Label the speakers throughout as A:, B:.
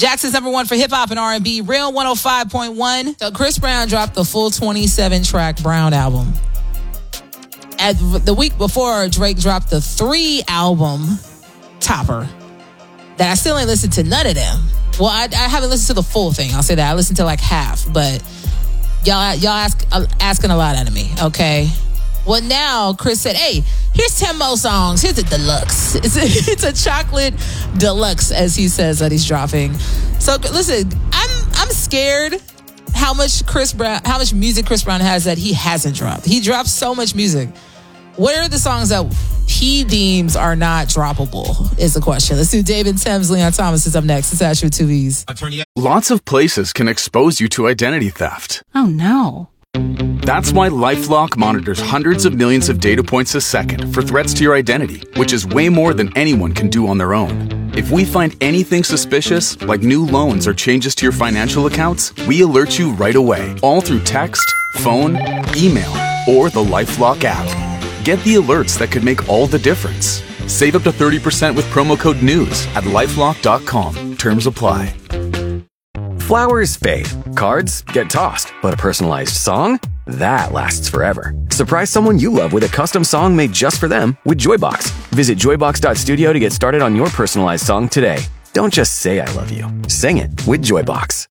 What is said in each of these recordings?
A: Jackson's number one for hip hop and R&B, Real 105.1. So Chris Brown dropped the full 27-track Brown album. At the week before, Drake dropped the 3-album Topper that I still ain't listened to none of them. Well, I haven't listened to the full thing. I'll say that. I listened to like half, but y'all asking a lot out of me, okay? Well, now Chris said, hey, here's 10 more songs. Here's a deluxe. It's a chocolate deluxe, as he says, that he's dropping. So listen, I'm scared how much music Chris Brown has that he hasn't dropped. He drops so much music. What are the songs that he deems are not droppable is the question. Let's do David Thames. Leon Thomas is up next. It's Asher with 2 V's.
B: Lots of places can expose you to identity theft.
C: Oh, no.
B: That's why LifeLock monitors hundreds of millions of data points a second for threats to your identity, which is way more than anyone can do on their own. If we find anything suspicious, like new loans or changes to your financial accounts, we alert you right away, all through text, phone, email, or the LifeLock app. Get the alerts that could make all the difference. Save up to 30% with promo code NEWS at LifeLock.com. Terms apply.
D: Flowers fade, cards get tossed, but a personalized song? That lasts forever. Surprise someone you love with a custom song made just for them with Joybox. Visit joybox.studio to get started on your personalized song today. Don't just say I love you. Sing it with Joybox.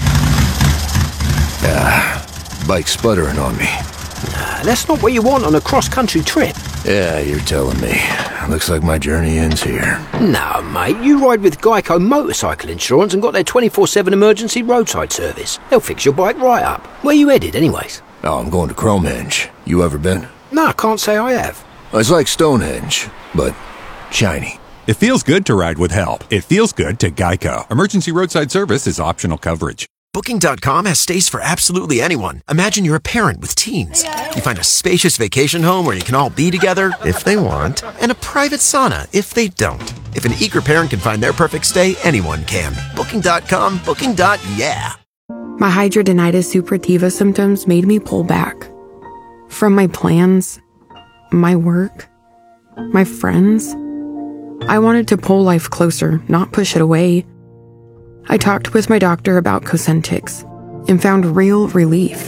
E: Bike sputtering on me.
F: That's not what you want on a cross-country trip.
E: Yeah, you're telling me. Looks like my journey ends here.
F: No, mate, you ride with Geico Motorcycle Insurance and got their 24/7 emergency roadside service. They'll fix your bike right up. Where you headed, anyways?
E: Oh, I'm going to Cromehenge. You ever been?
F: No, I can't say I have.
E: It's like Stonehenge, but shiny.
G: It feels good to ride with help. It feels good to Geico. Emergency roadside service is optional coverage.
H: Booking.com has stays for absolutely anyone. Imagine you're a parent with teens. You find a spacious vacation home where you can all be together, if they want, and a private sauna, if they don't. If an eager parent can find their perfect stay, anyone can. Booking.com, booking.yeah.
I: My hidradenitis suppurativa symptoms made me pull back. From my plans, my work, my friends. I wanted to pull life closer, not push it away. I talked with my doctor about Cosentyx and found real relief.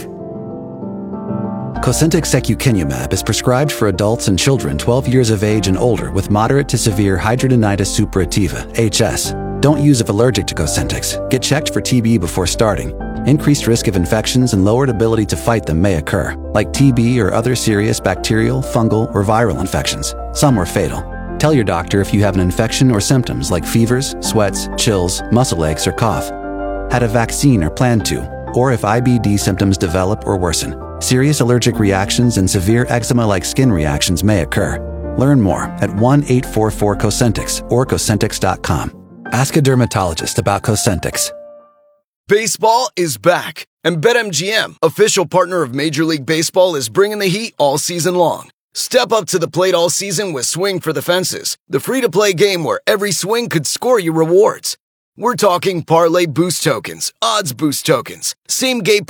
J: Cosentyx secukinumab is prescribed for adults and children 12 years of age and older with moderate to severe hidradenitis suppurativa, HS. Don't use if allergic to Cosentyx. Get checked for TB before starting. Increased risk of infections and lowered ability to fight them may occur, like TB or other serious bacterial, fungal, or viral infections. Some are fatal. Tell your doctor if you have an infection or symptoms like fevers, sweats, chills, muscle aches, or cough. Had a vaccine or plan to, or if IBD symptoms develop or worsen. Serious allergic reactions and severe eczema-like skin reactions may occur. Learn more at 1-844-COSENTYX or Cosentyx.com. Ask a dermatologist about Cosentyx.
K: Baseball is back, and BetMGM, official partner of Major League Baseball, is bringing the heat all season long. Step up to the plate all season with Swing for the Fences, the free-to-play game where every swing could score you rewards. We're talking parlay boost tokens, odds boost tokens, same-game